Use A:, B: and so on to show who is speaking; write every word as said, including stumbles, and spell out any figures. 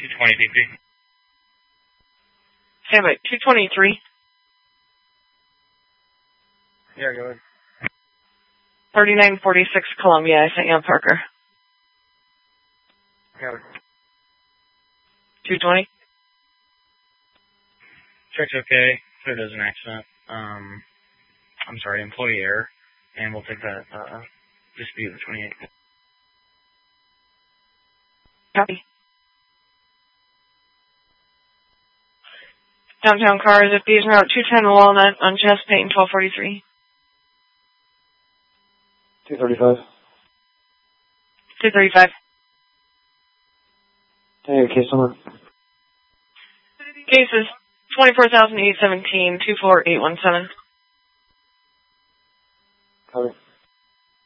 A: two twenty P P.
B: Stand by. two twenty-three.
A: Yeah, go ahead.
B: thirty-nine forty-six Columbia. I sent you on Parker.
A: Got it.
B: two twenty.
A: Check's okay. There is an accident. Um, I'm sorry, employee error. And we'll take that, uh, dispute the twenty-eight.
B: Copy. Downtown cars at Beason Route two ten Walnut on Chest Payne twelve forty-three.
C: two thirty-five.
B: two thirty-five.
C: Hey, case number.
B: Cases twenty-four thousand eight hundred seventeen, two four eight one seven.
C: Copy.